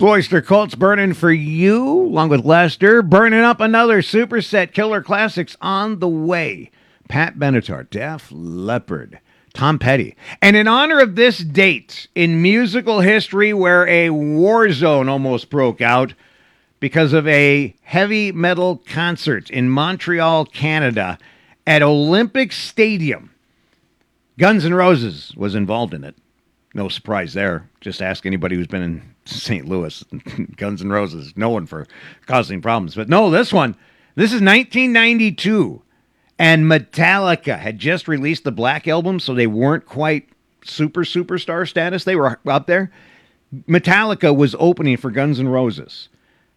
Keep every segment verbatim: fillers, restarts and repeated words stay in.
Cloister Cult's Burning for You, along with Lester, burning up another superset Killer Classics on the way. Pat Benatar, Def Leppard, Tom Petty. And in honor of this date in musical history where a war zone almost broke out because of a heavy metal concert in Montreal, Canada at Olympic Stadium, Guns N' Roses was involved in it. No surprise there. Just ask anybody who's been in Saint Louis. Guns N' Roses, known for causing problems. But no, this one, this is nineteen ninety-two. And Metallica had just released the Black Album, so they weren't quite super superstar status. They were up there. Metallica was opening for Guns N' Roses.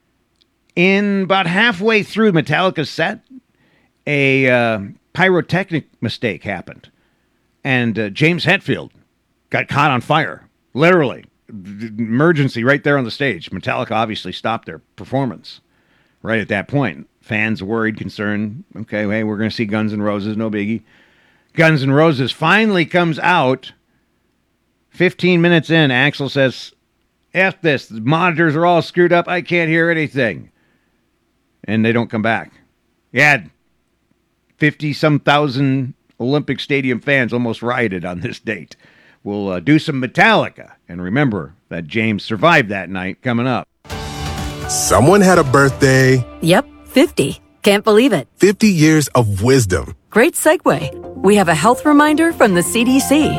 In about halfway through Metallica's set, a uh, pyrotechnic mistake happened. And uh, James Hetfield got caught on fire, literally. Emergency right there on the stage. Metallica obviously stopped their performance right at that point. Fans worried, concerned. Okay, hey, we're going to see Guns N' Roses, no biggie. Guns N' Roses finally comes out. fifteen minutes in, Axl says, F this, the monitors are all screwed up, I can't hear anything. And they don't come back. You had fifty-some thousand Olympic Stadium fans almost rioted on this date. We'll uh, do some Metallica. And remember that James survived that night coming up. Someone had a birthday. Yep, fifty. Can't believe it. fifty years of wisdom. Great segue. We have a health reminder from the C D C.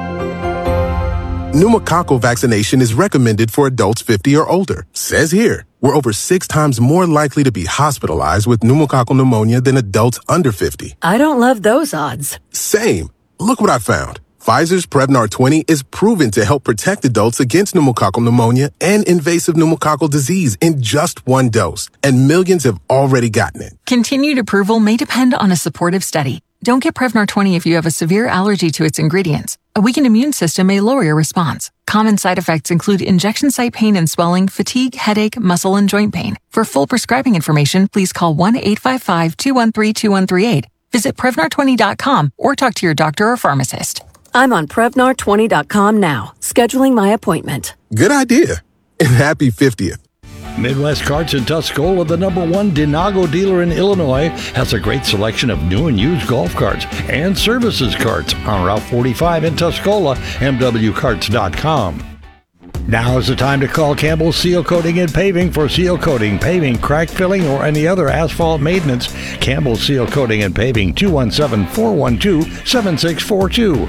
Pneumococcal vaccination is recommended for adults fifty or older. Says here, we're over six times more likely to be hospitalized with pneumococcal pneumonia than adults under fifty. I don't love those odds. Same. Look what I found. Pfizer's Prevnar twenty is proven to help protect adults against pneumococcal pneumonia and invasive pneumococcal disease in just one dose, and millions have already gotten it. Continued approval may depend on a supportive study. Don't get Prevnar twenty if you have a severe allergy to its ingredients. A weakened immune system may lower your response. Common side effects include injection site pain and swelling, fatigue, headache, muscle, and joint pain. For full prescribing information, please call one eight five five, two one three, two one three eight. Visit Prevnar twenty dot com or talk to your doctor or pharmacist. I'm on Prevnar twenty dot com now, scheduling my appointment. Good idea. And happy fiftieth. Midwest Carts in Tuscola, the number one Dinago dealer in Illinois, has a great selection of new and used golf carts and services carts on Route forty-five in Tuscola, m w carts dot com. Now is the time to call Campbell Seal Coating and Paving for seal coating, paving, crack filling, or any other asphalt maintenance. Campbell Seal Coating and Paving, two one seven, four one two, seven six four two.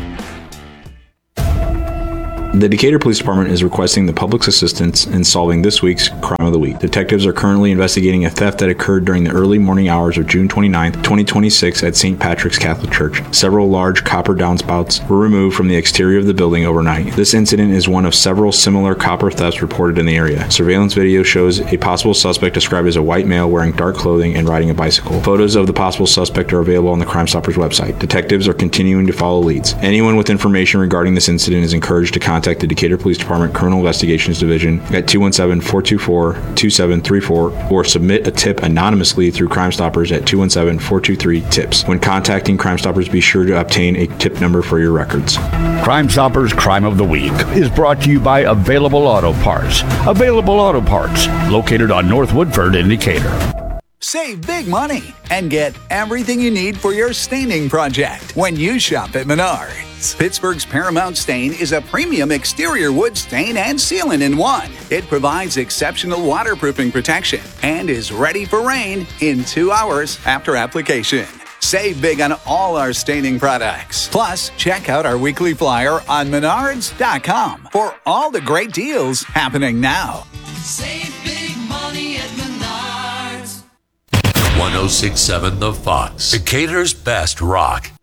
The Decatur Police Department is requesting the public's assistance in solving this week's Crime of the Week. Detectives are currently investigating a theft that occurred during the early morning hours of June twenty-ninth, twenty twenty-six at Saint Patrick's Catholic Church. Several large copper downspouts were removed from the exterior of the building overnight. This incident is one of several similar copper thefts reported in the area. Surveillance video shows a possible suspect described as a white male wearing dark clothing and riding a bicycle. Photos of the possible suspect are available on the Crime Stoppers website. Detectives are continuing to follow leads. Anyone with information regarding this incident is encouraged to contact the Decatur Police Department Criminal Investigations Division at two one seven, four two four, two seven three four or submit a tip anonymously through Crime Stoppers at two one seven, four two three, TIPS. When contacting Crime Stoppers, be sure to obtain a tip number for your records. Crime Stoppers Crime of the Week is brought to you by Available Auto Parts. Available Auto Parts, located on North Woodford in Decatur. Save big money and get everything you need for your staining project when you shop at Menards. Pittsburgh's Paramount Stain is a premium exterior wood stain and sealant in one. It provides exceptional waterproofing protection and is ready for rain in two hours after application. Save big on all our staining products. Plus, check out our weekly flyer on menards dot com for all the great deals happening now. Save big money at Menards. one oh six point seven The Fox, Decatur's best rock.